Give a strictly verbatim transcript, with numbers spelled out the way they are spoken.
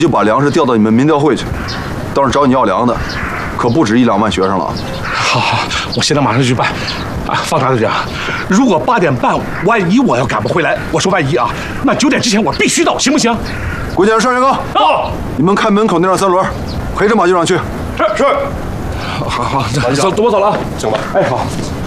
就把粮食调到你们民调会去，到时候找你要粮的，可不止一两万学生了。 好好，我现在马上去办。啊，方大队长，如果八点半万一我要赶不回来，我说万一啊，那九点之前我必须到，行不行？ 国检上元刚， 到。 你们看门口那辆三轮，陪着马局长去。 是是。好好，走，我走了啊。 行吧。 哎，好。